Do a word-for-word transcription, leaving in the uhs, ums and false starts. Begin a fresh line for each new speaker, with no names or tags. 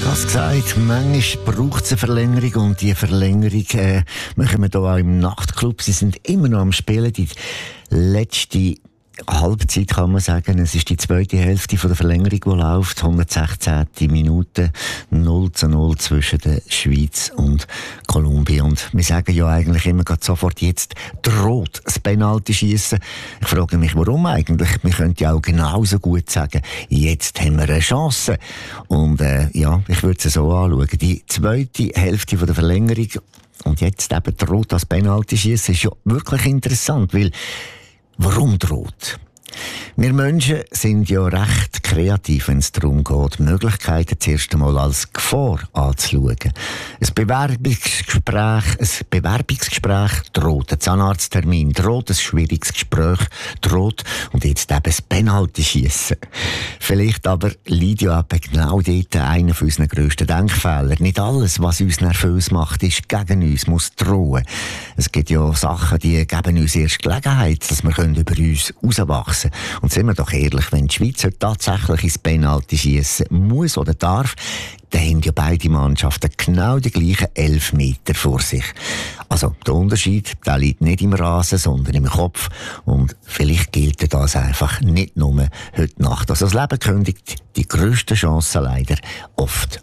habe es gesagt, manchmal braucht es eine Verlängerung und die Verlängerung äh, machen wir hier auch im Nachtclub. Sie sind immer noch am Spielen. Die letzte Halbzeit kann man sagen, es ist die zweite Hälfte von der Verlängerung, die läuft. hundertsechzehnte Minute, null zu null zwischen der Schweiz und Kolumbien. Und wir sagen ja eigentlich immer gerade sofort, jetzt droht das Penalty-Schiessen. Ich frage mich, warum eigentlich? Wir könnten ja auch genauso gut sagen, jetzt haben wir eine Chance. Und äh, ja, ich würde es so anschauen. Die zweite Hälfte von der Verlängerung und jetzt eben droht das Penalty-Schiessen ist ja wirklich interessant, weil warum droht? Wir Menschen sind ja recht kreativ, wenn es darum geht, Möglichkeiten zuerst einmal als Gefahr anzuschauen. Ein Bewerbungsgespräch, ein Bewerbungsgespräch droht, ein Zahnarzttermin droht, ein schwieriges Gespräch droht und jetzt eben das Penalty-Schiessen. Vielleicht aber liegt ja eben genau dort einer von unseren grössten Denkfehler. Nicht alles, was uns nervös macht, ist gegen uns, muss drohen. Es gibt ja Sachen, die geben uns erst Gelegenheit, dass wir über uns herauswachsen können. Und sind wir doch ehrlich, wenn die Schweizer tatsächlich ins Penalty schiessen muss oder darf, dann haben ja beide Mannschaften genau die gleichen elf Meter vor sich. Also der Unterschied, der liegt nicht im Rasen, sondern im Kopf. Und vielleicht gilt das einfach nicht nur heute Nacht. Also das Leben kündigt die grössten Chancen leider oft